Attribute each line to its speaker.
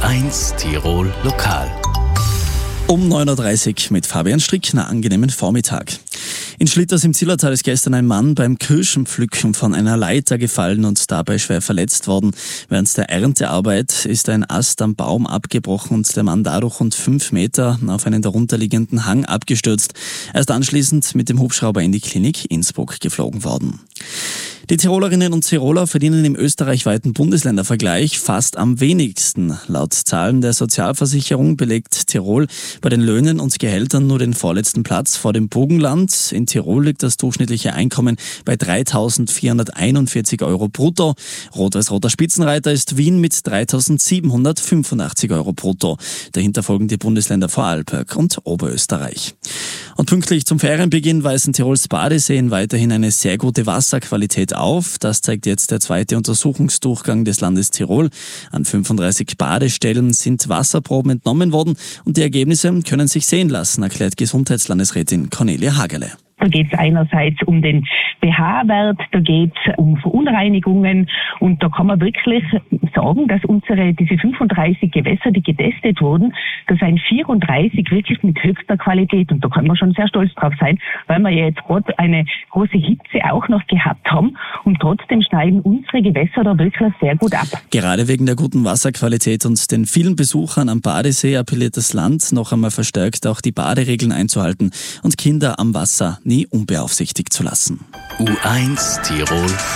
Speaker 1: U1 Tirol Lokal.
Speaker 2: Um 9.30 Uhr mit Fabian Strick, einen angenehmen Vormittag. In Schlitters im Zillertal ist gestern ein Mann beim Kirschenpflücken von einer Leiter gefallen und dabei schwer verletzt worden. Während der Erntearbeit ist ein Ast am Baum abgebrochen und der Mann dadurch rund 5 Meter auf einen darunterliegenden Hang abgestürzt. Er ist anschließend mit dem Hubschrauber in die Klinik Innsbruck geflogen worden. Die Tirolerinnen und Tiroler verdienen im österreichweiten Bundesländervergleich fast am wenigsten. Laut Zahlen der Sozialversicherung belegt Tirol bei den Löhnen und Gehältern nur den vorletzten Platz vor dem Burgenland. In Tirol liegt das durchschnittliche Einkommen bei 3.441 € brutto. Rot-Weiß-Roter Spitzenreiter ist Wien mit 3.785 € brutto. Dahinter folgen die Bundesländer Vorarlberg und Oberösterreich. Und pünktlich zum Ferienbeginn weisen Tirols Badeseen weiterhin eine sehr gute Wasserqualität auf. Das zeigt jetzt der zweite Untersuchungsdurchgang des Landes Tirol. An 35 Badestellen sind Wasserproben entnommen worden und die Ergebnisse können sich sehen lassen, erklärt Gesundheitslandesrätin Cornelia Hagerle.
Speaker 3: Da geht es einerseits um den pH-Wert, da geht es um Verunreinigungen und da kann man wirklich sagen, dass diese 35 Gewässer, die getestet wurden, da sind 34 wirklich mit höchster Qualität und da kann man schon sehr stolz drauf sein, weil wir ja jetzt gerade eine große Hitze auch noch gehabt haben und trotzdem schneiden unsere Gewässer da wirklich sehr gut ab.
Speaker 2: Gerade wegen der guten Wasserqualität und den vielen Besuchern am Badesee appelliert das Land noch einmal verstärkt, auch die Baderegeln einzuhalten und Kinder am Wasser nie unbeaufsichtigt zu lassen.
Speaker 1: U1 Tirol